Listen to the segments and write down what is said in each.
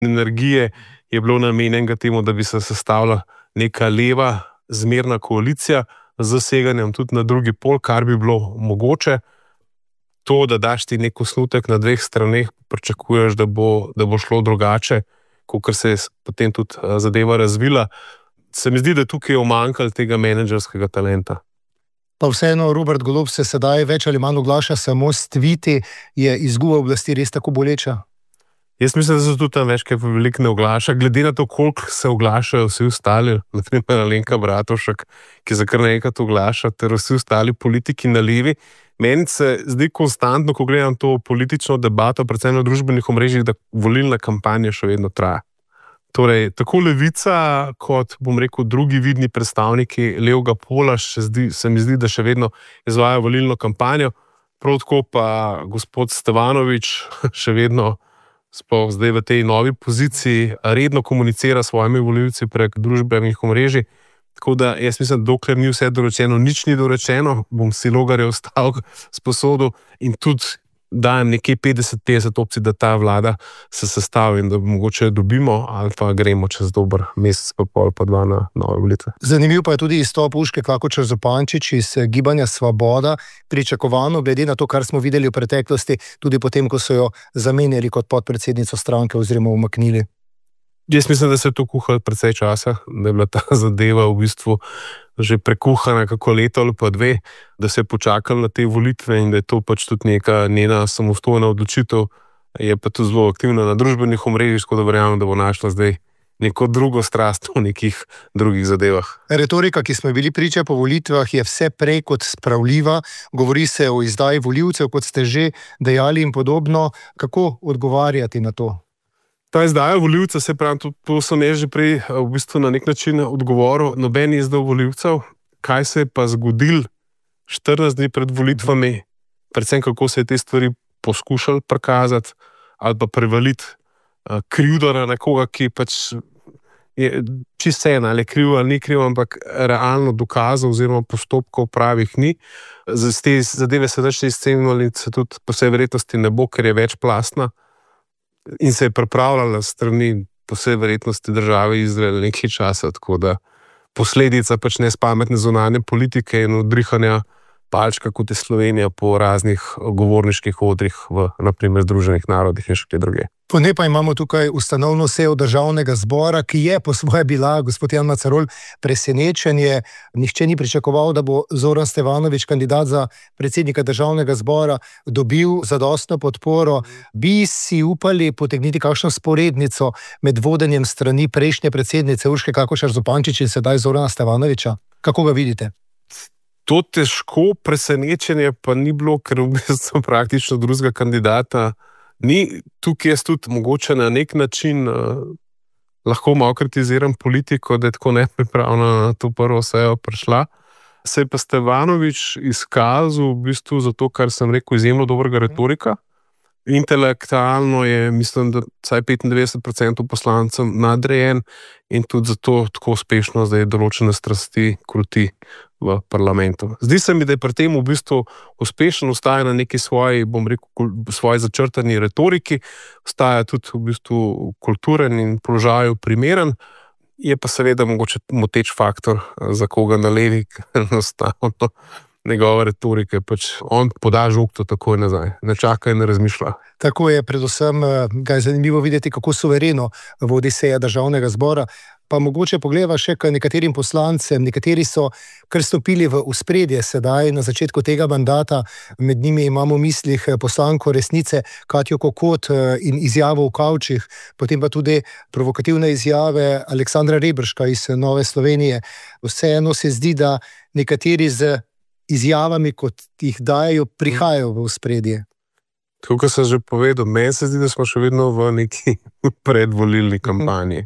energije je bilo namenjenega temu, da bi se sestavila neka leva zmerna koalicija z zaseganjem tudi na drugi pol, kar bi bilo mogoče. To, da daš ti nek osnutek na dveh straneh, pričakuješ, da bo šlo drugače, kot se je potem tudi zadeva razvila. Se mi zdi, da tukaj je umanjkalo tega menedžerskega talenta. Pa vseeno Robert Golob se sedaj več ali manj oglaša samo s tviti. Je izguba oblasti res tako boleča? Jaz mislim, da se tudi tam več kaj veliko ne oglaša. Glede na to, koliko se oglašajo vsi ostali, na primer Alenka Bratušek, ki se kar nekaj oglaša, ter vsi ostali politiki na levi, meni se zdi konstantno, ko gledam to politično debato, predvsem na družbenih omrežjih, da volilna kampanja še vedno traja. Torej, tako levica, kot bom rekel, drugi vidni predstavniki levega pola, se mi zdi, da še vedno izvajajo volilno kampanjo. Prav tako pa gospod Stevanovič še vedno, sploh zdaj v tej novi poziciji, redno komunicira s svojimi volivci prek družbenih omrežij. Tako da jaz mislim, dokler ni vse dorečeno, nič ni dorečeno, bom si Logarjev stavek sposodil in tudi dajem nekje 50-50 opcij, da ta vlada se sestavi in da mogoče dobimo ali pa gremo čez dober mesec pa pol pa dva na nove volitve. Zanimiv pa je tudi izstop Urške Klakočar Zupančič iz Gibanja Svoboda, pričakovano glede na to, kar smo videli v preteklosti, tudi potem, ko so jo zamenjali kot podpredsednico stranke oziroma umaknili. Jaz mislim, da se je to kuhalo precej časa, da je bila ta zadeva v bistvu že prekuhana kako leto ali pa dve, da se je počakalo na te volitve in da je to pač tudi neka njena samostojna odločitev. Je pa tudi zelo aktivna na družbenih omrežjih, tako da verjamem, da bo našla zdaj neko drugo strast v nekih drugih zadevah. Retorika, ki smo bili priča po volitvah, je vse prej kot spravljiva. Govori se o izdaji volivcev, kot ste že dejali in podobno. Kako odgovarjati na to? Ta izdaja volivca, se pravi, to sem jaz že prej v bistvu na nek način odgovoril, noben je izdal volivcev. Kaj se je pa zgodil 14 dni pred volitvami, predvsem kako se je te stvari poskušali prikazati ali pa prevaliti krivdo na nekoga, ki pač je čisto ena, ali je kriv ali ni kriv, ampak realno dokazov oziroma postopkov pravih ni. Za te zadeve se več izcenili, se tudi po vsej verjetnosti ne bo, ker je večplastna in se je pripravljala strani po vsej verjetnosti države Izrael nekaj časa, tako da posledica pač nespametne zunanje politike in odrihanja palčka, kot je Slovenija po raznih govorniških odrih v, na primer, Združenih narodih in še kje druge. Po njej pa imamo tukaj ustanovno sejo Državnega zbora, ki je po svoje bila, gospod Jan Macarol, presenečenje. Nihče ni pričakoval, da bo Zoran Stevanovič, kandidat za predsednika Državnega zbora, dobil zadostno podporo. Bi si upali potegniti kakšno sporednico med vodenjem strani prejšnje predsednice Urške Klakočar Zupančič in sedaj Zorana Stevanoviča? Kako ga vidite? To težko presenečenje pa ni bilo, ker v bistvu praktično drugega kandidata ni. Tukaj jaz tudi mogoče na nek način lahko malo kritiziram politiko, da je tako nepripravljena na to prvo sejo prišla. Se je pa Stevanovič izkazal v bistvu za to, kar sem rekel, izjemno dobrega retorika. Intelektualno je, mislim, da vsaj 95% poslancev nadrejen in tudi zato tako uspešno zdaj določene strasti kruti v parlamentu. Zdi se mi, da je pri tem v bistvu uspešen, ostaja na neki svoji, bom rekel, svoji začrtani retoriki, ostaja tudi v bistvu kulturen in položaju primeren, je pa seveda mogoče moteč faktor za koga na levi, enostavno njegova retorika je pač, on poda žogto takoj nazaj, ne čaka in ne razmišlja. Tako je, predvsem ga je zanimivo videti, kako suvereno vodi seja Državnega zbora. Pa mogoče pogledava še k nekaterim poslancem, nekateri so kar stopili v ospredje sedaj na začetku tega mandata, med njimi imamo v mislih poslanko Resnice Katjo Kokot in izjavo v kavčih, potem pa tudi provokativne izjave Aleksandra Reberška iz Nove Slovenije. Vseeno se zdi, da nekateri z izjavami, kot jih dajo, prihajajo v ospredje. Tako, kot sem že povedal, meni se zdi, da smo še vedno v neki predvolilni kampanji.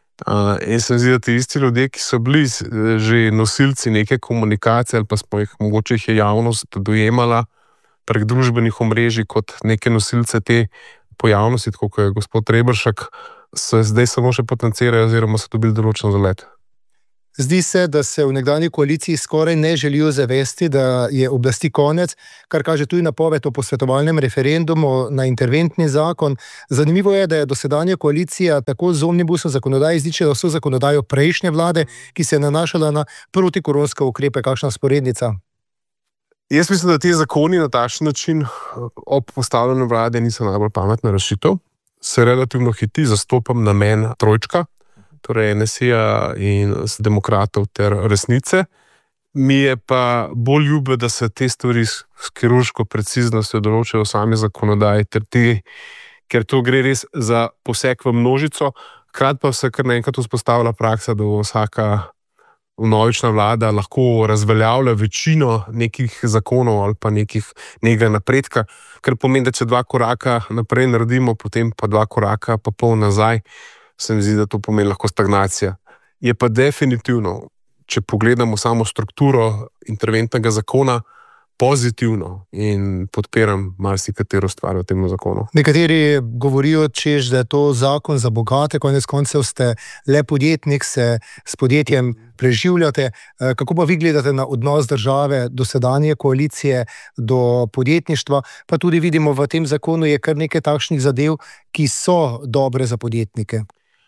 In se mi zdi, da ti isti ljudje, ki so bili že nosilci neke komunikacije ali pa smo jih, mogoče jih je javnost dojemala prek družbenih omrežij kot neke nosilce te pojavnosti, tako kot je gospod Reberšek, se zdaj samo še potencirajo oziroma so dobili določen zalet. Zdi se, da se v nekdanji koaliciji skoraj ne želijo zavesti, da je oblasti konec, kar kaže tudi napoved o posvetovalnem referendumu na interventni zakon. Zanimivo je, da je dosedanja koalicija tako z omnibusom zakonodaje izničila vso zakonodajo prejšnje vlade, ki se je nanašala na protikoronske ukrepe. Kakšna sporednica? Jaz mislim, da ti zakoni na takšen način ob postavljanju vlade niso najbolj pametna rešitev. Se relativno hiti, zastopam namen trojčka, torej NSI-ja in demokratov ter resnice. Mi je pa bolj ljube, da se te stvari s kirurško preciznostjo določajo v sami zakonodaji, ker to gre res za poseg v množico. Hkrati pa se kar naenkrat vzpostavlja praksa, da vsaka vnovična vlada lahko razveljavlja večino nekih zakonov ali pa nekega napredka, kar pomeni, da če 2 koraka naprej naredimo, potem pa 2 koraka pa pol nazaj, se mi zdi, da to pomeni lahko stagnacija. Je pa definitivno, če pogledamo samo strukturo interventnega zakona, pozitivno in podpiram marsikatero stvar v tem zakonu. Nekateri govorijo, češ, da je to zakon za bogate, konec koncev ste le podjetnik, se s podjetjem preživljate. Kako pa vi gledate na odnos države do sedanje koalicije, do podjetništva, pa tudi vidimo v tem zakonu je kar nekaj takšnih zadev, ki so dobre za podjetnike.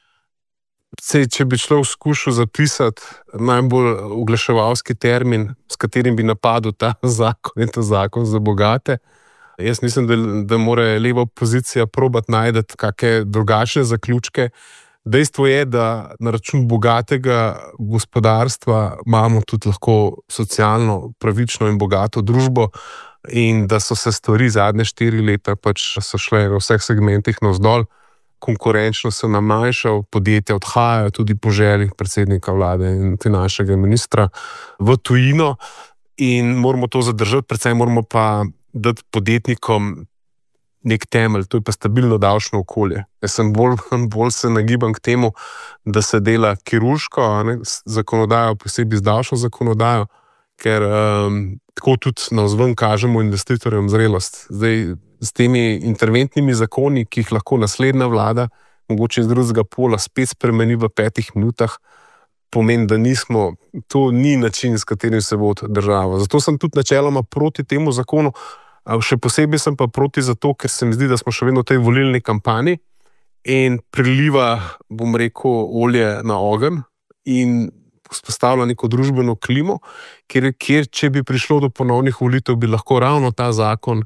Če bi človek skušal zapisati najbolj oglaševalski termin, s katerim bi napadel ta zakon, je to zakon za bogate. Jaz mislim, da mora leva opozicija probati najti kakšne drugačne zaključke. Dejstvo je, da na račun bogatega gospodarstva imamo tudi lahko socialno, pravično in bogato družbo in da so se stvari zadnje 4 leta pač so šle v vseh segmentih navzdol. Konkurenčno se nam manjšal, podjetja odhajajo tudi po želji predsednika vlade in finančnega ministra v tujino in moramo to zadržati, predvsem moramo pa dati podjetnikom nek temelj, to je pa stabilno davčno okolje. Jaz sem bolj se nagibam k temu, da se dela kirurško, zakonodajo, posebej z davčno zakonodajo, ker tako tudi navzven kažemo investitorjem zrelost. Zdaj, s temi interventnimi zakoni, ki jih lahko naslednja vlada, mogoče iz drugega pola, spet spremeni v 5 minutah, pomeni, da to ni način, s katerim se vodi država. Zato sem tudi načeloma proti temu zakonu, še posebej sem pa proti zato, ker se mi zdi, da smo še vedno v tej volilni kampanji in priliva, bom rekel, olje na ogenj in vzpostavlja neko družbeno klimo, kjer če bi prišlo do ponovnih volitev, bi lahko ravno ta zakon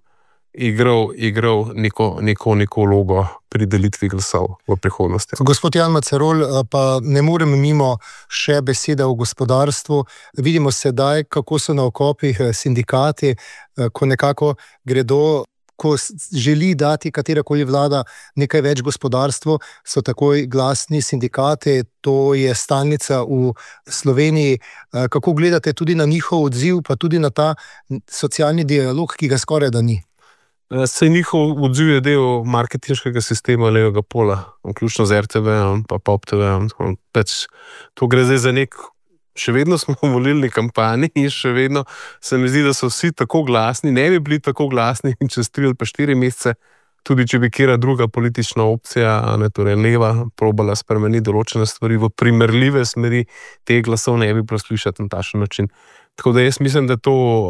igral neko vlogo pri delitvi glasov v prihodnosti. Gospod Jan Macerol, pa ne morem mimo še besede o gospodarstvu. Vidimo sedaj, kako so na okopih sindikati, ko nekako gredo, ko želi dati katerakoli vlada nekaj več gospodarstvu, so takoj glasni sindikati, to je stalnica v Sloveniji. Kako gledate tudi na njihov odziv, pa tudi na ta socialni dialog, ki ga skoraj da ni? Saj njihov odziv je del marketinškega sistema levega pola, vključno z RTV-om, pa Pop TV-om. To gre zdaj za še vedno smo v volilni kampanji in še vedno se mi zdi, da so vsi tako glasni, ne bi bili tako glasni in čez 3 ali pa 4 mesece, tudi če bi kjera druga politična opcija, torej leva, probala spremeniti določene stvari v primerljive smeri, te glasov ne bi proslišati na takšen način. Tako da jaz mislim, da to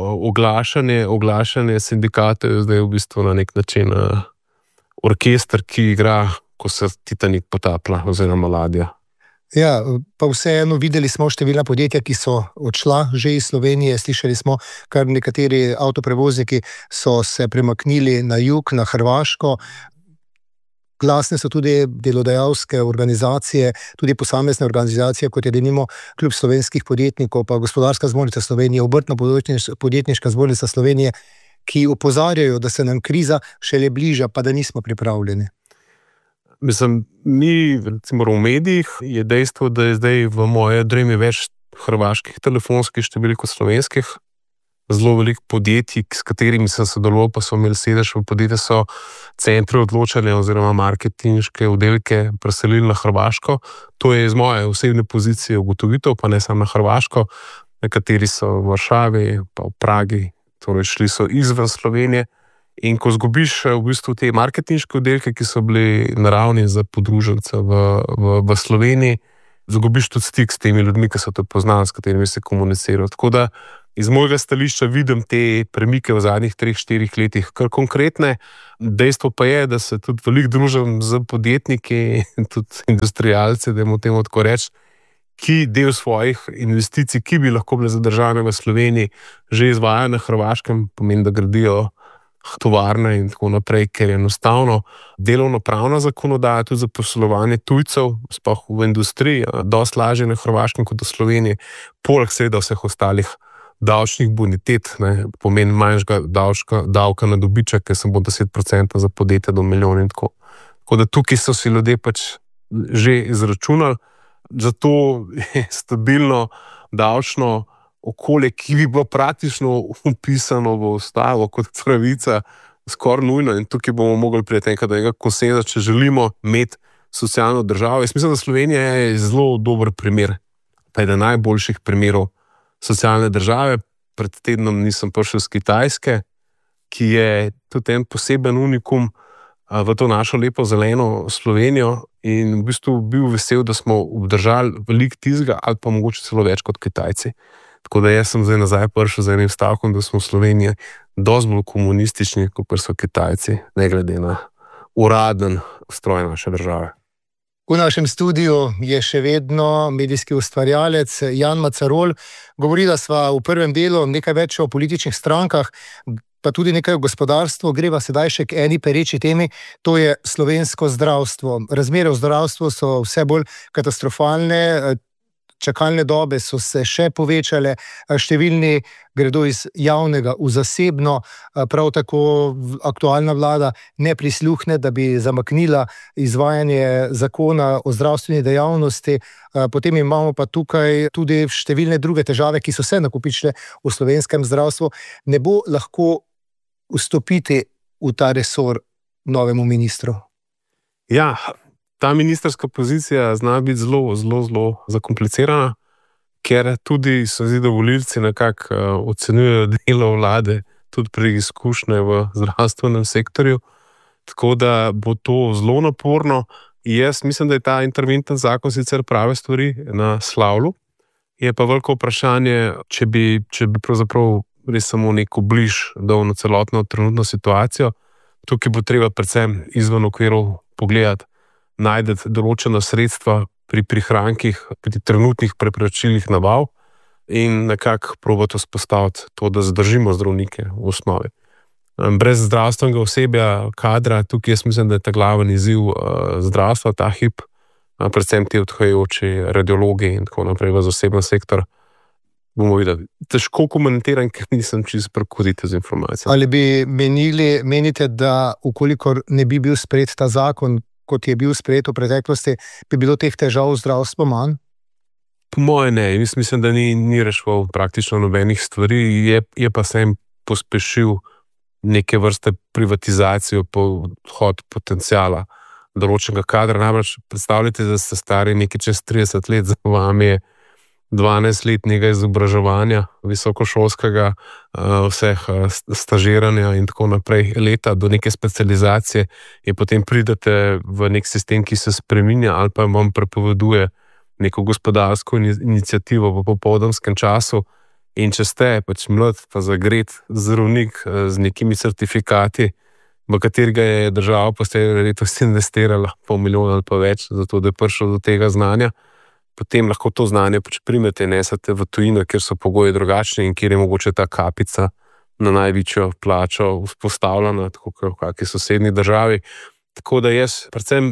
oglašanje sindikate je zdaj v bistvu na nek način orkester, ki igra, ko se Titanik potaplja oziroma ladja. Ja, pa vseeno videli smo številna podjetja, ki so odšla že iz Slovenije. Slišali smo, kar nekateri avtoprevozniki so se premaknili na jug, na Hrvaško. Glasne so tudi delodajalske organizacije, tudi posamezne organizacije, kot je denimo Klub slovenskih podjetnikov, pa Gospodarska zbornica Slovenije, Obrtno-podjetniška zbornica Slovenije, ki opozarjajo, da se nam kriza šele bliža, pa da nismo pripravljeni. Mislim, recimo v medijih je dejstvo, da je zdaj v moje dremi več hrvaških telefonskih številk kot slovenskih. Zelo veliko podjetij, s katerimi sem sodeloval, pa so imeli sedež v podjetju, so centre odločanja oziroma marketinške oddelke preselili na Hrvaško. To je iz moje osebne pozicije ugotovitev, pa ne samo na Hrvaško. Nekateri so v Varšavi, pa v Pragi, torej šli so izven Slovenije. In ko zgubiš v bistvu te marketinške oddelke, ki so bili naravni za podružence v Sloveniji, zagobiš tudi stik s temi ljudmi, ki so te poznali, s katerimi se komunicirajo. Tako da iz mojega stališča vidim te premike v zadnjih 3-4 letih kar konkretne. Dejstvo pa je, da se tudi veliko družim z podjetniki, tudi industrialci, da jim o tem tako reči, ki del svojih investicij, ki bi lahko bile zadržane v Sloveniji, že izvajajo na Hrvaškem, pomeni, da gradijo tovarne in tako naprej, ker je enostavno delovnopravna zakonodaja tudi za poslovanje tujcev, sploh v industriji, dosti lažje na Hrvaškem kot v Sloveniji, poleg seveda vseh ostalih davčnih bonitet, pomeni manjšega davka na dobiček, ker sem bo 10% za podjetja do milijona in tako. Tako da tukaj so si ljudje pač že izračunali, zato je stabilno davčno okolje, ki bi bilo praktično upisano v ustavo kot pravica, skoraj nujno, in tukaj bomo mogli priti enkrat do nekega konsenza, če želimo imeti socialno državo. Jaz mislim, da Slovenija je zelo dober primer, pa je najboljših primerov socialne države. Pred tednom nisem prišel z Kitajske, ki je tudi en poseben unikum v to našo lepo zeleno Slovenijo, in v bistvu bil vesel, da smo obdržali veliko tizga ali pa mogoče celo več kot Kitajci. Tako da jaz sem zdaj nazaj prišel z enim stavkom, da smo v Sloveniji dosti bolj komunistični, kot so Kitajci, ne glede na uraden stroj naše države. V našem studiu je še vedno medijski ustvarjalec Jan Macarol. Govorila sva v prvem delu nekaj več o političnih strankah, pa tudi nekaj o gospodarstvu. Greva sedaj še k eni pereči temi, to je slovensko zdravstvo. Razmere v zdravstvu so vse bolj katastrofalne, čakalne dobe so se še povečale, številni gredo iz javnega v zasebno, prav tako aktualna vlada ne prisluhne, da bi zamaknila izvajanje zakona o zdravstveni dejavnosti. Potem imamo pa tukaj tudi številne druge težave, ki so se nakopičile v slovenskem zdravstvu. Ne bo lahko vstopiti v ta resor novemu ministru? Ja, ta ministrska pozicija zna biti zelo, zelo, zelo zakomplicirana, ker tudi se zdi, da volivci nekako ocenjujejo delo vlade, tudi pri izkušnje v zdravstvenem sektorju, tako da bo to zelo naporno. Jaz mislim, da je ta interventni zakon sicer prave stvari naslavljal, je pa veliko vprašanje, če bi pravzaprav res samo neko bliž dal na celotno trenutno situacijo. Tukaj bo treba predvsem izven okvirov pogledati, najti določena sredstva pri prihrankih, pri trenutnih preprečilnih nabav in nekako probati vzpostaviti to, da zadržimo zdravnike v osnovi. Brez zdravstvenega osebja, kadra, tukaj jaz mislim, da je ta glaven izziv zdravstva, ta hip, predvsem ti odhajajoči radiologi in tako naprej v zasebni sektor. Bomo videli. Težko komentiram, ker nisem čisto prekodite z informacijami. Ali bi menite, da ukolikor ne bi bil sprejet ta zakon, kot je bil sprejet v preteklosti, bi bilo teh težav v zdravstvu manj? Po moje ne. Mislim, da ni rešil praktično nobenih stvari, je pa se jim pospešil neke vrste privatizacijo, odhod potencijala določenega kadra. Namreč predstavljate, da ste stari nekaj čez 30 let, za vami je 12-letnega izobraževanja, visokošolskega, vseh stažiranja in tako naprej, leta do neke specializacije, in potem pridete v nek sistem, ki se spreminja ali pa vam prepoveduje neko gospodarsko inicijativo v popoldanskem času. In če ste pač mlad, pa zagret zdravnik z nekimi certifikati, v katerega je država posebej letos investirala $500 milijonov ali pa več, zato da je prišel do tega znanja, potem lahko to znanje pač primete, nesete v tujino, kjer so pogoji drugačni in kjer je mogoče ta kapica na največjo plačo vzpostavljena, tako kot v kakšni sosednji državi. Tako da jaz predvsem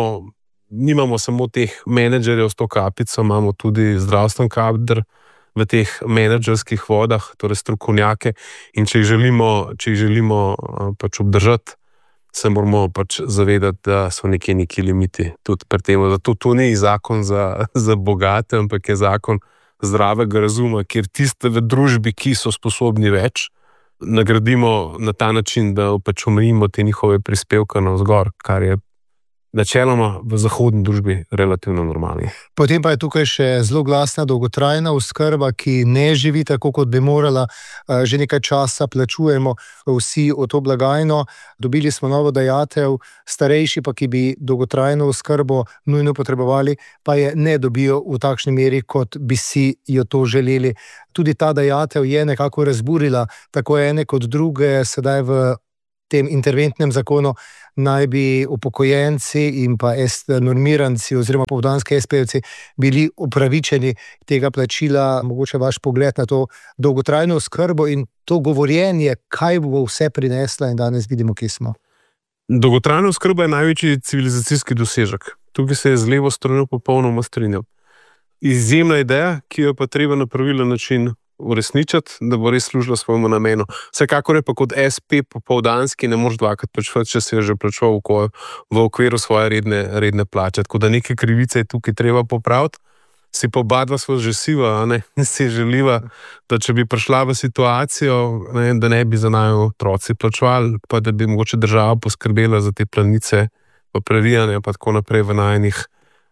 nimamo samo teh menedžerjev s to kapico, imamo tudi zdravstven kader v teh menedžerskih vodah, torej strokovnjake, in če jih želimo pač obdržati, se moramo pač zavedati, da so neki limiti tudi pri tem. Zato to ni zakon za bogate, ampak je zakon zdravega razuma, kjer tiste v družbi, ki so sposobni več, nagradimo na ta način, da pač omejimo te njihove prispevke navzgor, kar je načeloma v zahodni družbi relativno normalni. Potem pa je tukaj še zelo glasna dolgotrajna oskrba, ki ne živi tako, kot bi morala. Že nekaj časa plačujemo vsi v to blagajno, dobili smo novo dajatev, starejši pa, ki bi dolgotrajno oskrbo nujno potrebovali, pa je ne dobijo v takšni meri, kot bi si jo to želeli. Tudi ta dajatev je nekako razburila tako ene kot druge. Sedaj v tem interventnem zakonu naj bi upokojenci in pa normiranci oziroma popoldanski espejevci bili upravičeni tega plačila. Mogoče vaš pogled na to dolgotrajno oskrbo in to govorjenje, kaj bo vse prinesla, in danes vidimo, kje smo. Dolgotrajna oskrba je največji civilizacijski dosežek. Tukaj se je z levo stranjo popolnoma strinjal. Izjemna ideja, ki jo pa treba na pravilen način uresničiti, da bo res služila svojemu namenu. Vsekakor je pa kot SP popoldanski ne moreš dvakrat plačevati, če si je že plačeval v okviru svoje redne plače. Tako da neke krivice je tukaj treba popraviti. Si pa obadva sva že siva, si želiva, da če bi prišla v situacijo, da ne bi za naju otroci plačevali, pa da bi mogoče država poskrbela za te planice, pa prerijanje, pa tako naprej v najnih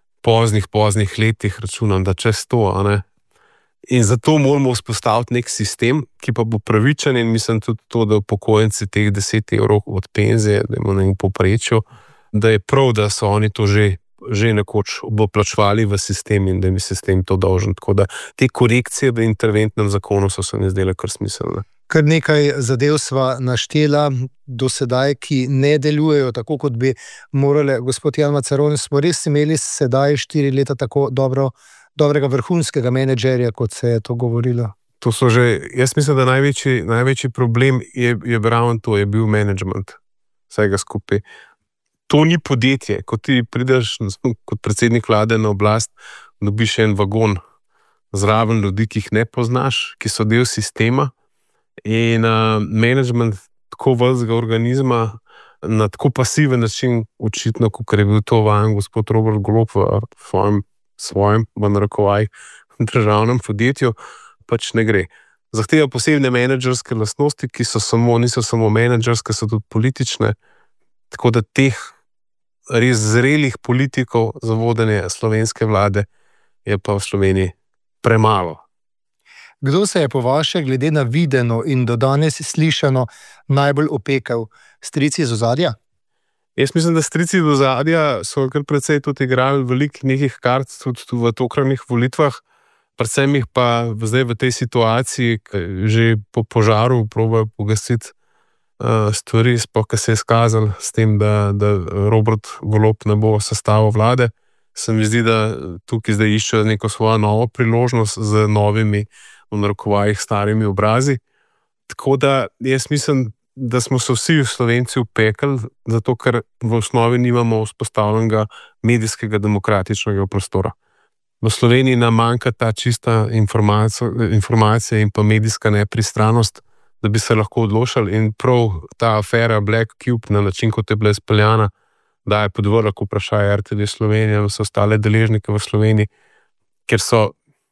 poznih letih, računam, da čez to, In zato moramo vzpostaviti nek sistem, ki pa bo pravičen, in mislim tudi to, da upokojenci teh 10 evrov od penzije, da imamo nekaj povprečju, da je prav, da so oni to že nekoč plačevali v sistem in da mi sistem to dolžen. Tako da te korekcije v interventnem zakonu so se mi zdele kar smiselne. Kar nekaj zadev sva naštela do sedaj, ki ne delujejo tako, kot bi morale. Gospod Jan Macaron, smo res imeli sedaj 4 leta tako dobrega vrhunskega menedžerja, kot se je to govorilo? To so že, jaz mislim, da največji problem je ravno to, je bil management vsega skupaj. To ni podjetje, ko ti prideš kot predsednik vlade na oblast, dobiš en vagon zraven ljudi, ki jih ne poznaš, ki so del sistema, in management tako velikega organizma na tako pasiven način, očitno, kot je bil to vajen gospod Robert Golob v svojem, v narekovajih, državnem podjetju, pač ne gre. Zahteva posebne menedžerske lastnosti, ki niso samo menedžerske, so tudi politične, tako da teh res zrelih politikov za vodenje slovenske vlade je pa v Sloveniji premalo. Kdo se je po vaše, glede na videno in do danes slišano, najbolj opekel? Strici iz ozadja? Jaz mislim, da strici iz ozadja so kar precej tudi igrali veliko nekih kart tudi v tokratnih volitvah, predvsem jih pa zdaj v tej situaciji, že po požaru probajo pogasiti stvari, sploh ko se je izkazalo s tem, da Robert Golob ne bo sestavil vlade. Se mi zdi, da tukaj zdaj iščejo neko svojo novo priložnost z novimi, v narekovajih, starimi obrazi. Tako da jaz mislim, da smo se vsi Slovenci upekli, zato ker v osnovi nimamo vzpostavljenega medijskega demokratičnega prostora. V Sloveniji nam manjka ta čista informacija in pa medijska nepristranost, da bi se lahko odločali, in prav ta afera Black Cube na način, kot je bila izpeljana, da je podvrg vprašaj RTV Slovenije in vse ostale deležnike v Sloveniji, ker so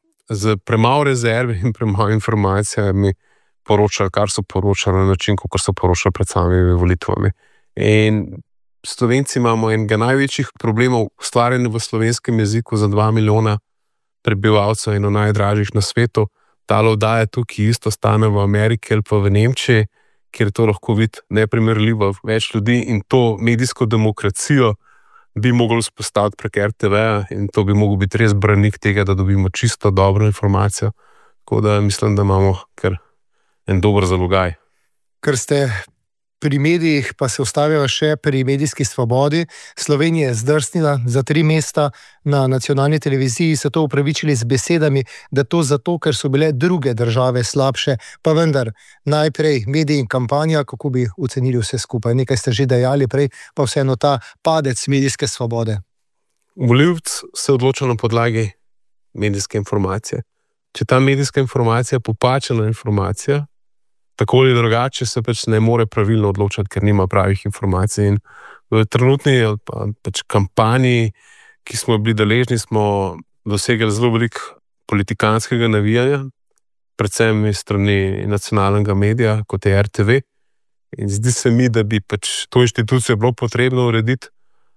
z premalo rezerve in premalo informacijami poročali, kar so poročali na način, kot so poročali pred samimi volitvami. In Slovenci imamo enega največjih problemov ustvarjanja v slovenskem jeziku za 2 milijona prebivalcev, eno najdražjih na svetu. Tale oddaja tukaj isto stane v Ameriki ali pa v Nemčiji, kjer to lahko vidi neprimerljivo več ljudi, in to medijsko demokracijo bi mogli vzpostaviti prek RTV-ja, in to bi mogel biti res branik tega, da dobimo čisto dobro informacijo. Tako da mislim, da imamo kar en dober zalogaj. Ker ste pri medijih, pa se ustavijo še pri medijski svobodi. Slovenija je zdrsnila za 3 mesta na nacionalni televiziji, so to upravičili z besedami, da to zato, ker so bile druge države slabše. Pa vendar, najprej mediji in kampanja, kako bi ocenili vse skupaj? Nekaj ste že dejali prej, pa vseeno ta padec medijske svobode. Volivec se odloča na podlagi medijske informacije. Če ta medijska informacija je popačena informacija, tako ali drugače se pač ne more pravilno odločati, ker nima pravih informacij. In v trenutni pač kampanji, ki smo bili deležni, smo dosegli zelo veliko politikanskega navijanja, predvsem iz strani nacionalnega medija, kot je RTV. In zdi se mi, da bi pač to inštitucijo bilo potrebno urediti,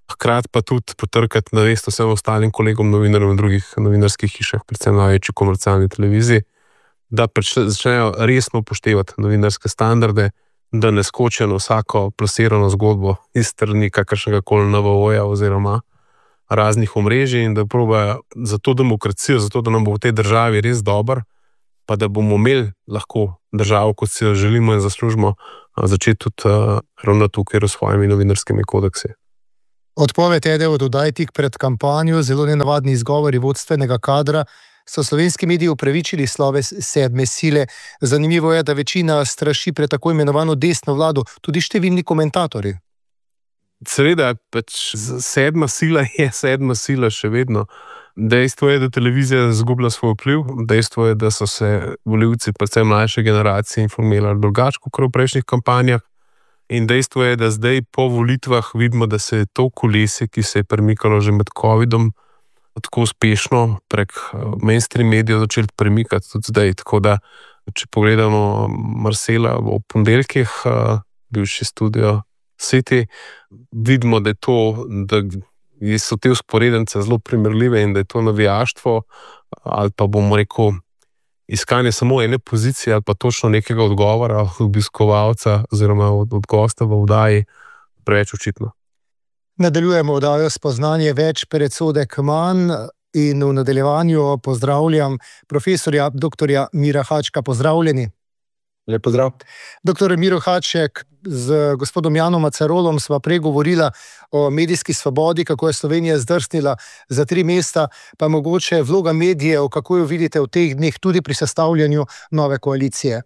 hkrati pa tudi potrkati na vest vsem ostalim kolegom novinarjem v drugih novinarskih hišah, predvsem na največji komercialni televiziji, da začnejo resno upoštevati novinarske standarde, da ne skočijo na vsako plasirano zgodbo iz strani kakršnega koli NVO-ja oziroma raznih omrežij in da probajo za to demokracijo, za to, da nam bo v tej državi res dober, pa da bomo imeli lahko državo, kot si jo želimo in zaslužimo, začeti tudi ravno tukaj s svojimi novinarskimi kodeksi. Odpoved ene od oddaj tik pred kampanjo, zelo nenavadni izgovori vodstvenega kadra, so slovenski mediji upravičili sloves sedme sile. Zanimivo je, da večina straši pred tako imenovano desno vlado, tudi številni komentatorji. Seveda, sedma sila je sedma sila še vedno. Dejstvo je, da televizija izgublja svoj vpliv, dejstvo je, da so se volivci, predvsem mlajše generacije, informirali drugače kot v prejšnjih kampanjah. In dejstvo je, da zdaj po volitvah vidimo, da se je to kolesje, ki se je premikalo že med covidom, tako uspešno prek mainstream medijev začelo premikati tudi zdaj. Tako da, če pogledamo Marcela ob ponedeljkih, bivši Studio City, vidimo, da je to, da so te vzporednice zelo primerljive in da je to navijaštvo ali pa bomo rekel iskanje samo ene pozicije ali pa točno nekega odgovora od obiskovalca oziroma od gosta v oddaji preveč očitno. Nadaljujemo oddajo Spoznanje več, predsodek manj in v nadaljevanju pozdravljam profesorja dr. Mira Hačka. Pozdravljeni. Lep pozdrav. Doktor Miro Haček, z gospodom Janom Macarolom sva prej govorila o medijski svobodi, kako je Slovenija zdrsnila za 3 mesta, pa mogoče vloga medijev, kako jo vidite v teh dneh tudi pri sestavljanju nove koalicije?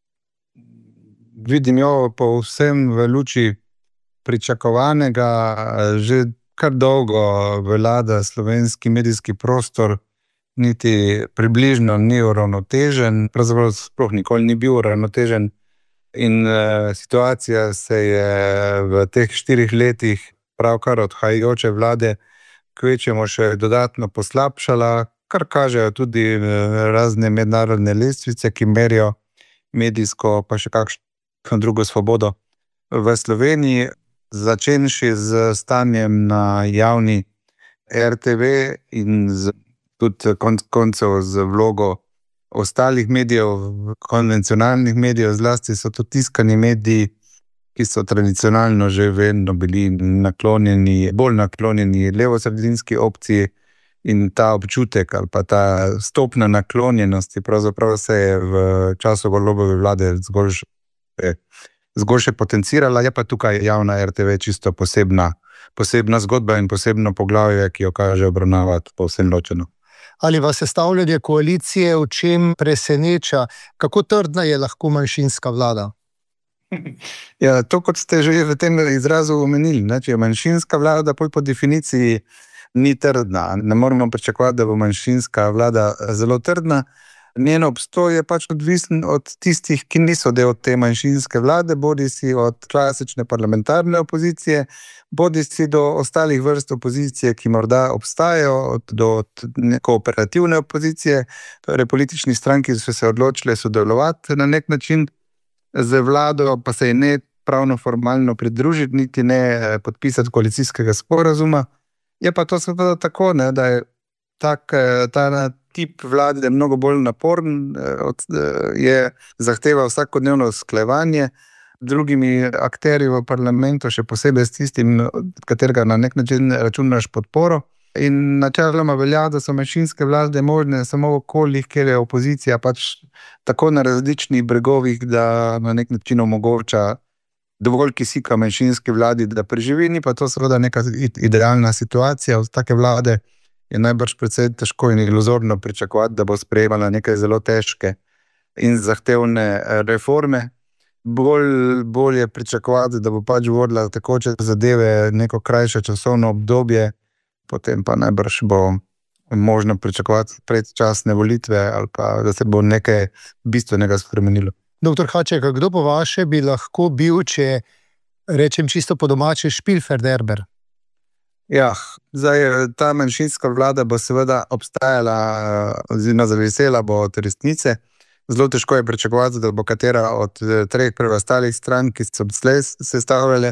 Vidim jo povsem v luči pričakovanega. Že kar dolgo vlada slovenski medijski prostor niti približno ni uravnotežen, pravzaprav sploh nikoli ni bil uravnotežen in situacija se je v teh 4 letih pravkar odhajajoče vlade kvečjemu še dodatno poslabšala, kar kažejo tudi razne mednarodne lestvice, ki merijo medijsko pa še kakšno drugo svobodo v Sloveniji, začenši z stanjem na javni RTV in tudi koncev z vlogo ostalih medijev, konvencionalnih medijev, zlasti so to tiskani mediji, ki so tradicionalno že vedno bili bolj naklonjeni levosredinski opciji in ta občutek ali pa ta stopna naklonjenosti pravzaprav se je v času Golobove vlade zgolj še potencirala. Je pa tukaj javna RTV čisto posebna zgodba in posebno poglavje, ki jo kaže obravnavati povsem ločeno. Ali vas sestavljanje koalicije v čem preseneča? Kako trdna je lahko manjšinska vlada? Ja, to, kot ste že v tem izrazu omenili, če je manjšinska vlada, po definiciji ni trdna. Ne moremo pričakovati, da bo manjšinska vlada zelo trdna. Njen obstoj je pač odvisen od tistih, ki niso del te manjšinske vlade, bodisi od klasične parlamentarne opozicije, bodisi do ostalih vrst opozicije, ki morda obstajajo, do kooperativne opozicije, torej političnih strank, ki so se odločile sodelovati na nek način z vlado, pa se je ne pravno formalno pridružiti, niti ne podpisati koalicijskega sporazuma. Je pa to seveda tako, da je ta tip vlade mnogo bolj naporen, zahteva vsakodnevno usklajevanje drugimi akterji v parlamentu, še posebej s tistim, katerega na nek način računaš podporo. In načeloma velja, da so manjšinske vlade možne samo v okoljih, kjer je opozicija pač tako na različnih bregovih, da na nek način omogoča dovolj kisika manjšinske vladi, da preživi. Ni pa to seveda neka idealna situacija. Od take vlade je najbrž precej težko in iluzorno pričakovati, da bo sprejemala nekaj zelo težke in zahtevne reforme. Bolj je pričakovati, da bo pač vodila takoče zadeve neko krajše časovno obdobje, potem pa najbrž bo možno pričakovati predčasne volitve ali pa da se bo nekaj bistvenega spremenilo. Doktor Haček, kdo po vaše bi lahko bil, če rečem čisto po domače, Špilferderber? Ja, zdaj ta manjšinska vlada bo seveda obstajala oziroma zavisela bo od resnice. Zelo težko je pričakovati, da bo katera od 3 preostalih strank, ki so slej sestavljale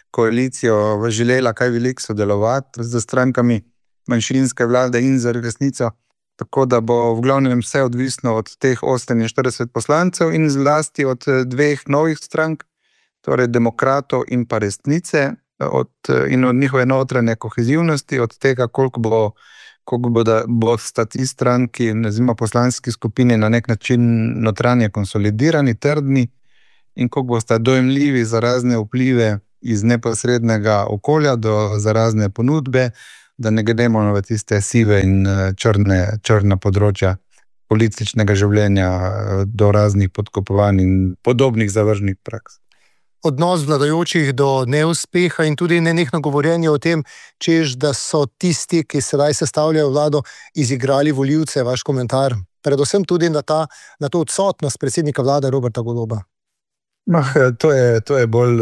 koalicijo želela kaj veliko sodelovati z strankami manjšinske vlade in za resnico. Tako da bo v glavnem vse odvisno od teh 48 poslancev in zlasti od dveh novih strank, torej demokratov in pa resnice, in od njihove notranje kohezivnosti, od tega, koliko bo sta ti stranki, nazivamo poslanski skupini, na nek način notranje konsolidirani, trdni in koliko bosta dojemljivi za razne vplive iz neposrednega okolja za razne ponudbe, da ne gremo v tiste sive in črna področja političnega življenja do raznih podkupovanj in podobnih zavržnih praks. Odnos vladajočih do neuspeha in tudi nenehno govorjenje o tem, češ, da so tisti, ki sedaj sestavljajo vlado, izigrali volivce, vaš komentar, predvsem tudi na to odsotnost predsednika vlade Roberta Goloba. To je bolj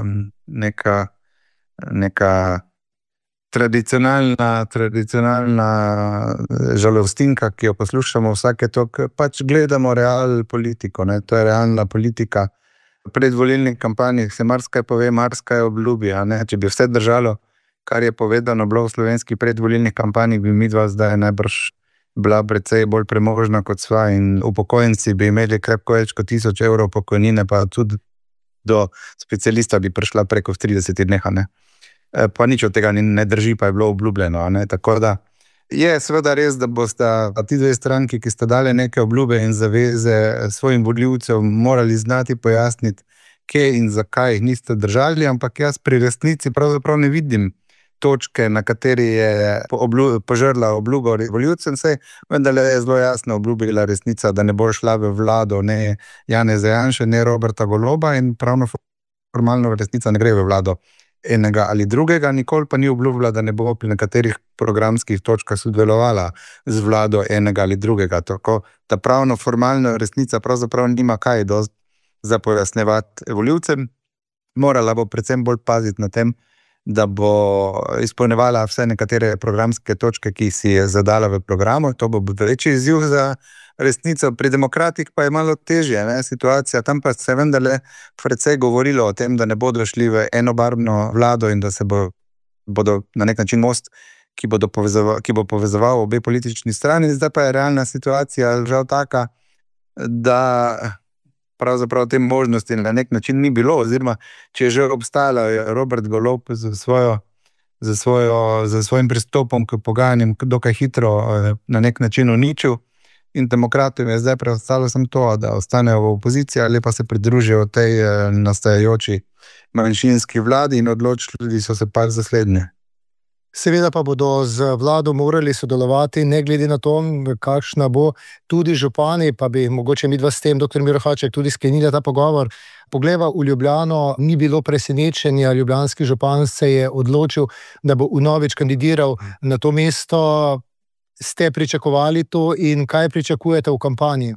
neka tradicionalna žalostinka, ki jo poslušamo vsake toliko. Pač gledamo real politiko, ne? To je realna politika. V predvolilnih kampanjih se marsikaj pove, marsikaj obljubi, a ne? Če bi vse držalo, kar je povedano bilo v slovenskih predvolilnih kampanjih, bi midva zdaj najbrž bila precej bolj premožna kot sva in upokojenci bi imeli krepko več kot 1000 evrov pokojnine, pa tudi do specialista bi prišla preko v 30 dneh, ne? Pa nič od tega ne drži, pa je bilo obljubljeno, ne? Tako da je seveda res, da bosta ti dve stranki, ki sta dali neke obljube in zaveze svojim volivcev, morali znati pojasniti, kje in zakaj jih niste držali, ampak jaz pri resnici pravzaprav ne vidim točke, na kateri je požrla obljubo volivcem, vendar je zelo jasno obljubila resnica, da ne bo šla v vlado ne Janeza Janše, ne Roberta Goloba in pravno formalno resnica ne gre v vlado enega ali drugega, nikoli pa ni obljubila, da ne bo pri nekaterih programskih točkah sodelovala z vlado enega ali drugega. Tako da pravno formalno resnica pravzaprav nima kaj dosti za pojasnjevati volivcem. Morala bo predvsem bolj paziti na tem, da bo izpolnjevala vse nekatere programske točke, ki si je zadala v programu. To bo večji izziv za resnico. Pri demokratih pa je malo težje, ne, situacija. Tam pa se vendarle precej govorilo o tem, da ne bodo šli v enobarvno vlado in da se bodo na nek način most, ki bo povezoval obe politični strani. Zdaj pa je realna situacija žal taka, da pravzaprav te možnosti na nek način ni bilo, oziroma če je že obstajala, je Robert Golob z svojim pristopom k pogajanjem dokaj hitro na nek način uničil. In demokratom je zdaj preostalo samo to, da ostanejo v opoziciji ali pa se pridružijo tej nastajajoči manjšinski vladi in odločili so se pač za slednje. Seveda pa bodo z vlado morali sodelovati, ne glede na to, kakšna bo, tudi župani, pa bi mogoče midva s tem, dr. Miro Haček, tudi sklenila ta pogovor. Pogleva v Ljubljano, ni bilo presenečenja, ljubljanski župan se je odločil, da bo vnovič kandidiral na to mesto. Ste pričakovali to in kaj pričakujete v kampanji?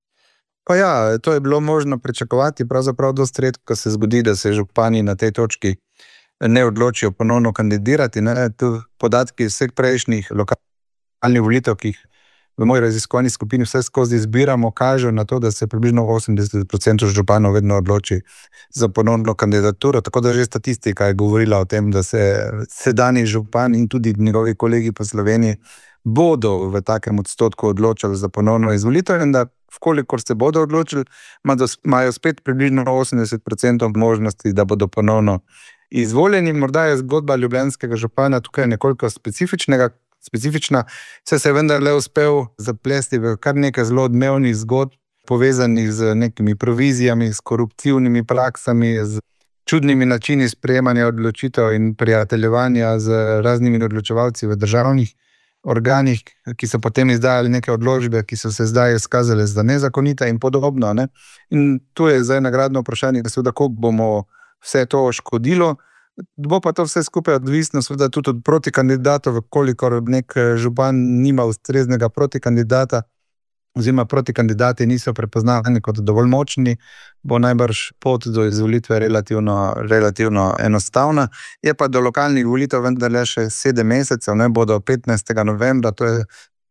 Pa ja, to je bilo možno pričakovati, pravzaprav dosti redko se zgodi, da se župani na tej točki ne odločijo ponovno kandidirati. Ne? Tu podatki vseh prejšnjih lokalnih volitev, ki jih v moji raziskovalni skupini vse skozi zbiramo, kažejo na to, da se približno 80% županov vedno odloči za ponovno kandidaturo, tako da že statistika je govorila o tem, da se sedanji župan in tudi njegovi kolegi po Sloveniji bodo v takem odstotku odločili za ponovno izvolitev in da vkolikor se bodo odločili, imajo spet približno 80% možnosti, da bodo ponovno izvoljeni. Morda je zgodba ljubljanskega župana tukaj nekoliko specifična, saj se je vendarle uspel zaplesti v kar nekaj zelo odmevnih zgodb, povezanih z nekimi provizijami, s koruptivnimi praksami, z čudnimi načini sprejemanja odločitev in prijateljevanja z raznimi odločevalci v državnih organih, ki so potem izdajali neke odločbe, ki so se zdaj izkazale za nezakonite in podobno. Ne? In tu je zdaj nagradno vprašanje, seveda, koliko bomo vse to škodilo. Bo pa to vse skupaj odvisno seveda tudi od protikandidatov, kolikor nek župan nima ustreznega protikandidata, oziroma protikandidati niso prepoznani kot dovolj močni, bo najbrž pot do izvolitve relativno enostavna. Je pa do lokalnih volitev vendarle še 7 mesecev, ne, bodo 15. novembra, to je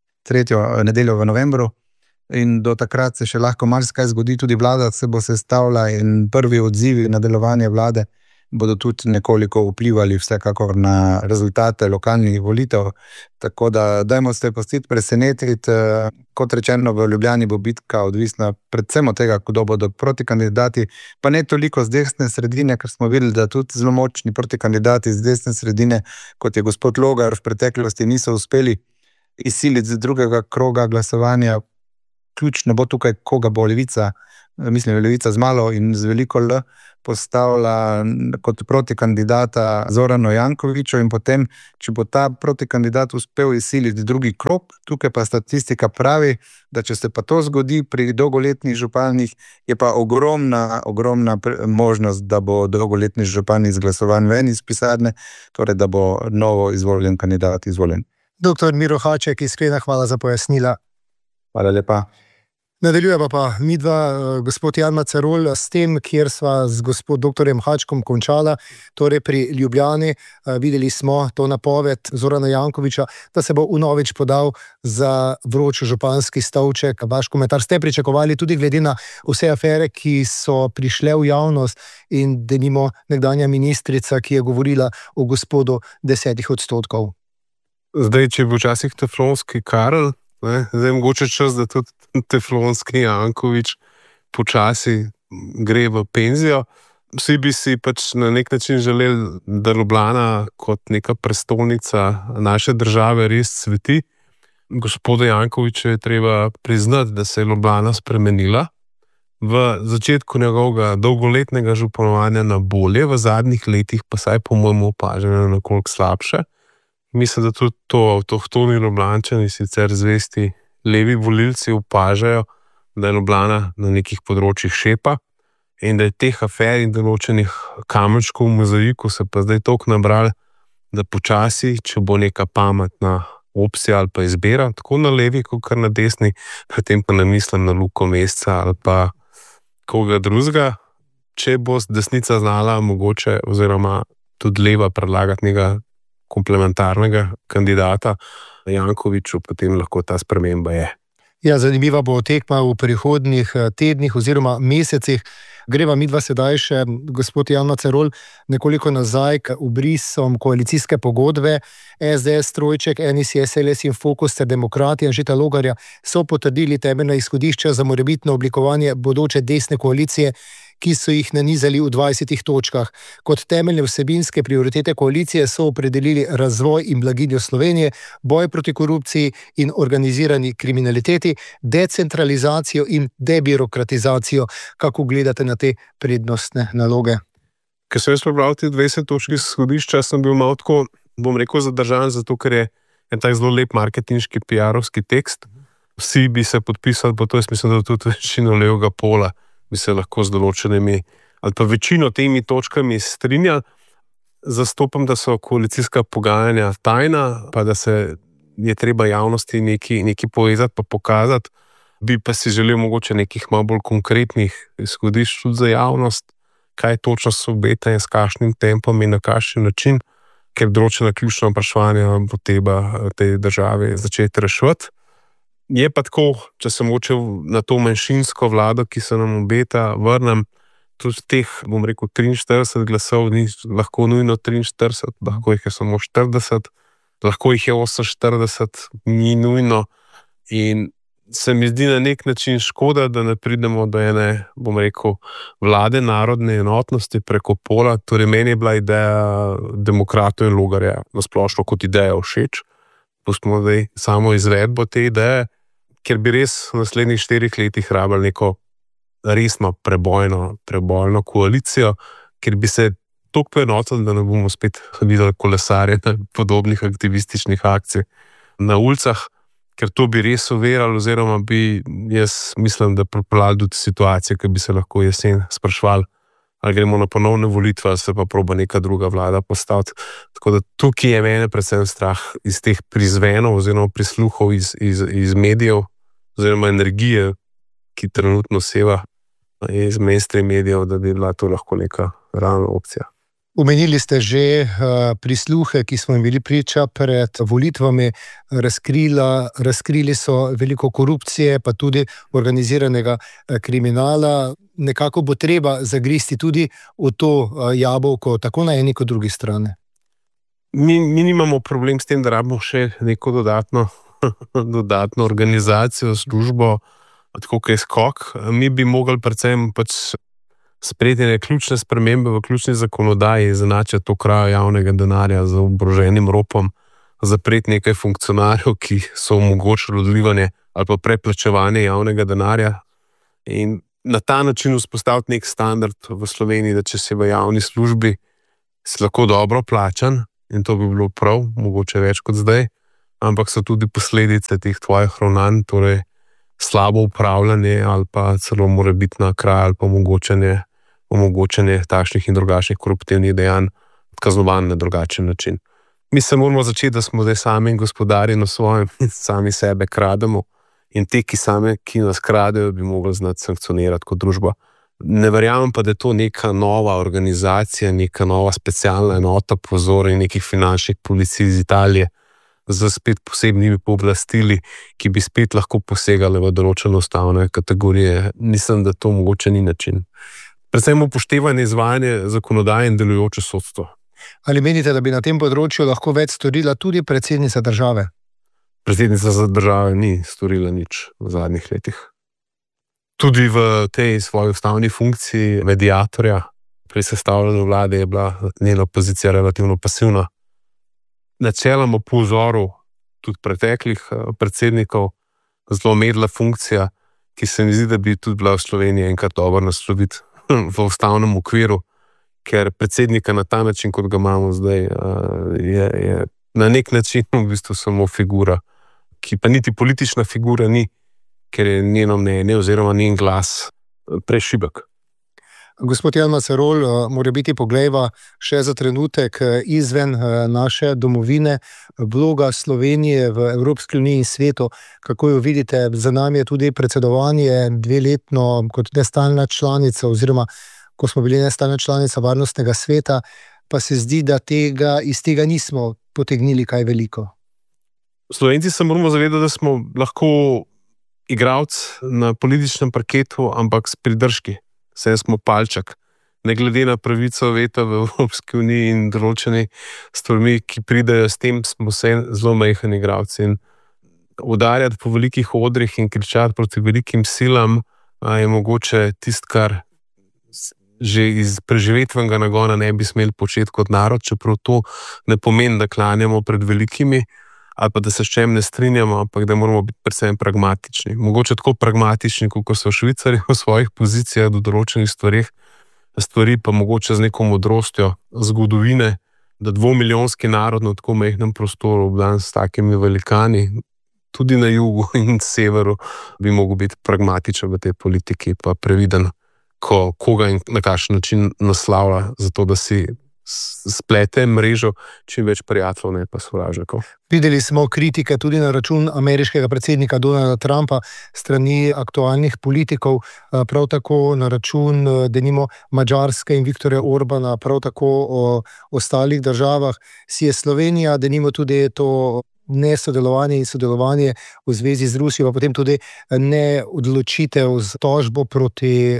3. nedeljo v novembru, in do takrat se še lahko marsikaj zgodi, tudi vlada se bo sestavila in prvi odzivi na delovanje vlade bodo tudi nekoliko vplivali vsekakor na rezultate lokalnih volitev. Tako da dajmo se pustiti presenetiti. Kot rečeno, v Ljubljani bo bitka odvisna predvsem od tega, kdo bodo protikandidati, pa ne toliko z desne sredine, ker smo videli, da tudi zelo močni protikandidati z desne sredine, kot je gospod Logar, v preteklosti niso uspeli izsiliti z drugega kroga glasovanja. Ključno bo tukaj, koga bo Levica, mislim, Levica z malo in z veliko L postavila kot protikandidata Zorano Jankoviću, in potem, če bo ta protikandidat uspel izsiliti drugi krog, tukaj pa statistika pravi, da če se pa to zgodi pri dolgoletnih županih, je pa ogromna možnost, da bo dolgoletni župan izglasovan ven iz pisarne, torej da bo novo izvoljen kandidat izvoljen. Dr. Miro Haček, iskrena hvala za pojasnila. Hvala lepa. Nadaljujeva pa midva, gospod Jan Macerol, s tem, kjer sva z gospod doktorjem Hačkom končala, torej pri Ljubljani. Videli smo to napoved Zorana Jankovića, da se bo vnovič podal za vroč županski stolček. Vaš komentar ste pričakovali tudi glede na vse afere, ki so prišle v javnost, in denimo nekdanja ministrica, ki je govorila o gospodu 10%. Zdaj, če bo včasih teflonski Karel, zdaj je mogoče čas, da tudi teflonski Janković počasi gre v penzijo. Vsi bi si pač na nek način želeli, da Ljubljana kot neka prestolnica naše države res cveti. Gospoda Jankovića je treba priznati, da se je Ljubljana spremenila. V začetku njegovega dolgoletnega županovanja na bolje, v zadnjih letih pa saj po mojemu opaženo nekoliko slabše. Mislim, da tudi to avtohtoni Ljubljančani, sicer zvesti levi volilci, opažajo, da je Ljubljana na nekih področjih šepa in da je teh afer in določenih kamenčkov v mozaiku se pa zdaj toliko nabrali, da počasi, če bo neka pametna opcija ali pa izbira, tako na levi, kot na desni, pri tem pa ne mislim na Luko Mesca ali pa koga drugega, če bo desnica znala mogoče oziroma tudi leva predlagati nekega komplementarnega kandidata Jankoviću, potem lahko ta sprememba je. Ja, zanimiva bo tekma v prihodnjih tednih oziroma mesecih. Greva midva sedaj še, gospod Jan Macerol, nekoliko nazaj k ubrisom koalicijske pogodbe. SDS, Trojček, NSI, SLS in Fokus ter Demokrati Anžeta Logarja so potrdili temeljna izhodišča za morebitno oblikovanje bodoče desne koalicije, ki so jih nanizali v 20 točkah. Kot temeljne vsebinske prioritete koalicije so opredelili razvoj in blaginjo Slovenije, boj proti korupciji in organizirani kriminaliteti, decentralizacijo in debirokratizacijo. Kako gledate na te prednostne naloge? Ker sem jaz prebral te 20 točke izhodišča, sem bil malo tako, bom rekel, zadržan, zato ker je en tak zelo lep marketinški PR-ovski tekst. Vsi bi se podpisali po to, jaz mislim, da tudi večino levega pola bi se lahko z določenimi ali pa večino temi točkami strinjali. Zastopam, da so koalicijska pogajanja tajna, pa da se je treba javnosti nekaj povezati pa pokazati. Bi pa si želel mogoče nekih malo bolj konkretnih izhodišč tudi za javnost, kaj točno se obeta in s kakšnim tempom in na kakšen način, ker določena ključna vprašanja bo treba tej državi začeti reševati. Je pa tako, če se mogoče na to manjšinsko vlado, ki se nam obeta, vrnem, tudi teh, bom rekel, 43 glasov, ni lahko nujno 43, lahko jih je samo 40, lahko jih je 48, ni nujno. In se mi zdi na nek način škoda, da ne pridemo do ene, bom rekel, vlade narodne enotnosti preko pola. Torej, meni je bila ideja Demokratov in Logarja nasplošno kot ideja všeč. Pustimo zdaj samo izvedbo te ideje, ker bi res v naslednjih 4 letih rabili neko resno prebojno koalicijo, ker bi se toliko poenotili, da ne bomo spet videli kolesarje na podobnih aktivističnih akcij na ulicah, ker to bi res overali, oziroma bi, jaz mislim, da pripeljali do situacije, ki bi se lahko jesen sprašvali, ali gremo na ponovne volitve, ali se pa proba neka druga vlada postaviti. Tako da tukaj je mene predvsem strah iz teh prizvenov oziroma prisluhov iz medijev oziroma energije, ki trenutno seva iz mainstream medijev, da bi bila to lahko neka realna opcija. Omenili ste že prisluhe, ki smo jim bili priča pred volitvami, razkrili so veliko korupcije, pa tudi organiziranega kriminala. Nekako bo treba zagristi tudi v to jabolko, tako na eni kot drugi strani. Mi nimamo problem s tem, da rabimo še neko dodatno organizacijo, službo, tako kot je skok. Mi bi mogli predvsem sprejeti neke ključne spremembe v ključni zakonodaji, izenačiti to krajo javnega denarja z oboroženim ropom, zapreti nekaj funkcionarjev, ki so omogočili odlivanje ali pa preplačevanje javnega denarja, in na ta način vzpostaviti nek standard v Sloveniji, da če si v javni službi, si lahko dobro plačan, in to bi bilo prav, mogoče več kot zdaj, ampak so tudi posledice teh tvojih ravnanj, torej slabo upravljanje ali pa celo morebitna kraja ali pa omogočanje takšnih in drugačnih koruptivnih dejanj, kaznovan na drugačen način. Mi se moramo začeti, da smo zdaj sami gospodarji na svojem in sami sebe krademo, in te, ki nas kradejo, bi mogli znati sankcionirati kot družba. Ne verjamem pa, da je to neka nova organizacija, neka nova specialna enota po vzoru nekih finančnih policij iz Italije z spet posebnimi pooblastili, ki bi spet lahko posegali v določene ustavne kategorije. Mislim, da to mogoče ni način. Predvsem upoštevanje izvajanja zakonodaje in delujoče sodstvo. Ali menite, da bi na tem področju lahko več storila tudi predsednica države? Predsednica države ni storila nič v zadnjih letih. Tudi v tej svoji ustavni funkciji mediatorja pri sestavljanju vlade je bila njena pozicija relativno pasivna. Načeloma po vzoru tudi preteklih predsednikov zelo medla funkcija, ki se mi zdi, da bi tudi bila v Sloveniji enkrat dobro nasloviti v ustavnem okviru, ker predsednika na ta način, kot ga imamo zdaj, je na nek način v bistvu samo figura, ki pa niti politična figura ni, ker je njeno mnenje oziroma njen glas prešibek. Gospod Jan Macerol, morebiti poglejva še za trenutek izven naše domovine, vloga Slovenije v Evropski uniji in svetu. Kako jo vidite? Za nami je tudi predsedovanje dveletno kot nestalna članica, oziroma ko smo bili nestalna članica Varnostnega sveta, pa se zdi, da iz tega nismo potegnili kaj veliko. Slovenci se moramo zavedati, da smo lahko igralci na političnem parketu, ampak s pridržki. Vse smo palček. Ne glede na pravico veta v Evropski uniji in določeni stvarmi, ki pridejo s tem, smo vse zelo majhni igralci. In udarjati po velikih odrih in kričati proti velikim silam je mogoče tisto, kar že iz preživetvenega nagona ne bi smeli početi kot narod, čeprav to ne pomeni, da klanjamo pred velikimi ali pa da se s čem ne strinjamo, ampak da moramo biti predvsem pragmatični. Mogoče tako pragmatični, kot so Švicarji v svojih pozicijah do določenih stvari pa mogoče z neko modrostjo zgodovine, da 2-milijonski narod na tako majhnem prostoru obdan s takimi velikani, tudi na jugu in severu, bi mogel biti pragmatičen v tej politiki, pa previden, koga in na kakšen način naslavlja, zato da si splete mrežo čim več prijateljev, ne pa sovražnikov. Videli smo kritike tudi na račun ameriškega predsednika Donalda Trumpa strani aktualnih politikov, prav tako na račun denimo Madžarske in Viktorja Orbana, prav tako o ostalih državah. Si je Slovenija denimo tudi to nesodelovanje in sodelovanje v zvezi z Rusijo, pa potem tudi neodločitev z tožbo proti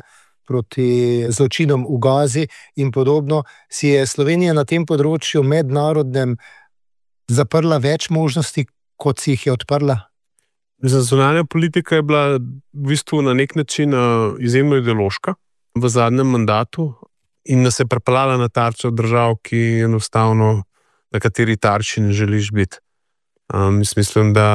zločinom v Gazi in podobno, si je Slovenija na tem področju mednarodnem zaprla več možnosti, kot si jih je odprla? Zunanja politika je bila v bistvu na nek način izjemno ideološka v zadnjem mandatu in nas je pripeljala na tarčo držav, ki enostavno na kateri tarči ne želiš biti. Mislim, da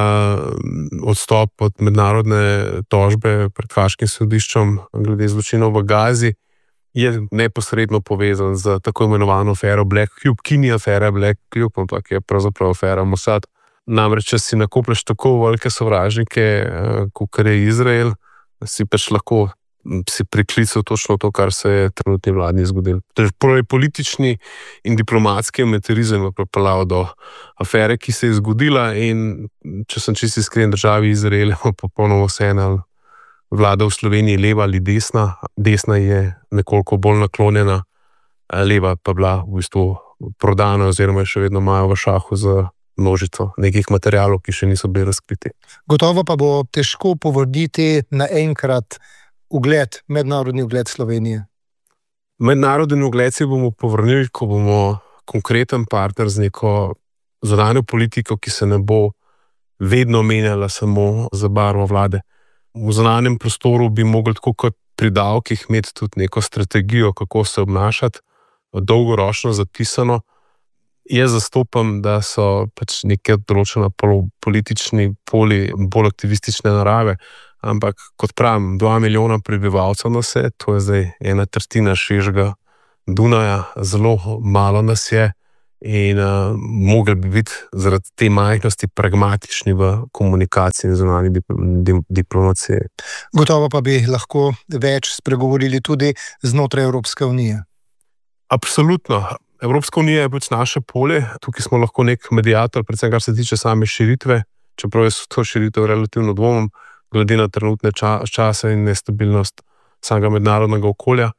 odstop od mednarodne tožbe pred Haaškim sodiščem glede zločinov v Gazi je neposredno povezan z tako imenovano afero Black Cube, ki ni afera Black Cube, ampak je pravzaprav afera Mossad. Namreč, če si nakoplješ tako velike sovražnike, kot je Izrael, si pač lahko si priklical točno to, kar se je trenutni vladi zgodilo. Torej, politični in diplomatski amaterizem je pripeljal do afere, ki se je zgodila, in če sem čisto iskren, državi Izrael je popolnoma vseeno, vlada v Sloveniji leva ali desna. Desna je nekoliko bolj naklonjena leva pa bila v bistvu prodana oziroma še vedno imajo v šahu za množico nekih materialov, ki še niso bili razkriti. Gotovo pa bo težko povrniti naenkrat mednarodni ugled Slovenije. Mednarodni ugled si bomo povrnili, ko bomo konkreten partner z neko zunanjo politiko, ki se ne bo vedno menjala samo za barvo vlade. V zunanjem prostoru bi mogli tako kot pri davkih imeti tudi neko strategijo, kako se obnašati, dolgoročno zapisano. Jaz zastopam, da so pač neke določena politični poli bolj aktivistične narave, ampak kot pravim, 2 milijona prebivalcev nas je, to je zdaj 1/3 širšega Dunaja, zelo malo nas je in mogli bi biti zaradi te majhnosti pragmatični v komunikaciji in zunanji diplomaciji. Gotovo pa bi lahko več spregovorili tudi znotraj Evropske unije. Absolutno. Evropska unija je pač naše polje, tukaj smo lahko nek mediator, predvsem kar se tiče same širitve, čeprav je to širitev relativno dvomim, glede na trenutne čase in nestabilnost samega mednarodnega okolja.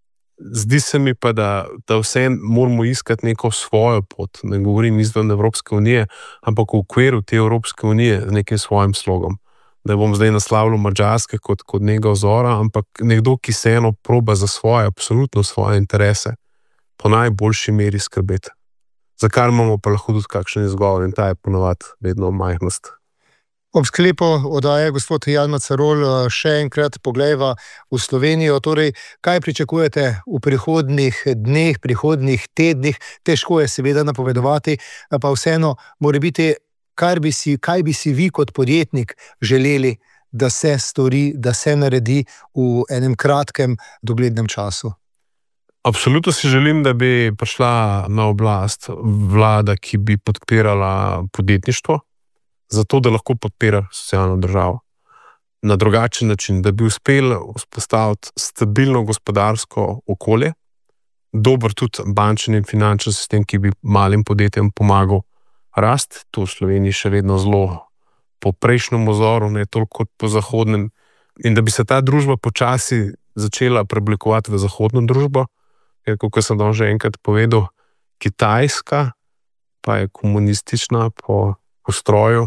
Zdi se mi pa, da vse moramo iskati neko svojo pot, ne govorim izven Evropske unije, ampak v okviru te Evropske unije z nekim svojim slogom. Da bom zdaj naslavljal Madžarske kot nekega vzora, ampak nekdo, ki se eno proba za absolutno svoje interese, po najboljši meri skrbeti. Za kar imamo pa lahko tudi kakšen izgovor in ta je ponovadi vedno majhnost. Ob sklepu oddaje, gospod Jan Macarol, še enkrat poglejva v Slovenijo. Torej, kaj pričakujete v prihodnjih dneh, prihodnjih tednih? Težko je seveda napovedovati, pa vseeno mora biti, kaj bi si vi kot podjetnik želeli, da se stori, da se naredi v enem kratkem doglednem času? Absolutno si želim, da bi prišla na oblast vlada, ki bi podpirala podjetništvo, zato da lahko podpira socialno državo. Na drugačen način, da bi uspeli vzpostaviti stabilno gospodarsko okolje, dober tudi bančni in finančni sistem, ki bi malim podjetjem pomagal rast, to v Sloveniji še vedno zelo po prejšnjem vzoru, ne toliko po zahodnem, in da bi se ta družba počasi začela preoblikovati v zahodno družbo, ker kot sem danes že enkrat povedal, Kitajska pa je komunistična po ustroju,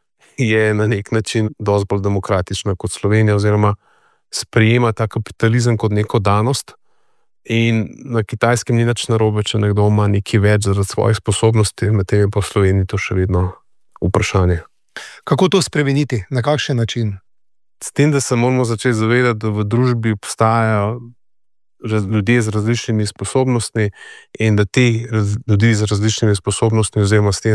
je na nek način dosti bolj demokratična kot Slovenija oziroma sprejema ta kapitalizem kot neko danost in na Kitajskem ni nič narobe, če nekdo ima nekaj več zaradi svojih sposobnosti, medtem je pa v Sloveniji to še vedno vprašanje. Kako to spremeniti? Na kakšen način? S tem, da se moramo začeti zavedati, da v družbi obstajajo ljudje z različnimi sposobnostmi in da ti ljudi z različnimi sposobnostmi oziroma s tem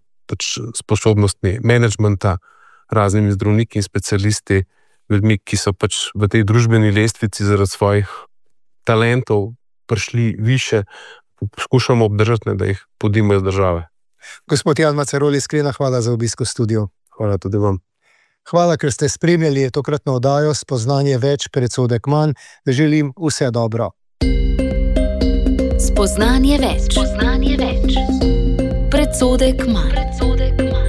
sposobnostmi menedžmenta, raznimi zdravniki in specialisti, ljudmi, ki so pač v tej družbeni lestvici zaradi svojih talentov prišli više, poskušamo obdržati, da jih podimo iz države. Gospod Jan Macarol, iskrena hvala za obisk v studiu. Hvala tudi vam. Hvala, ker ste spremljali tokratno oddajo Spoznanje več, predsodek manj. Želim vse dobro. Spoznanje več. Predsodek manj.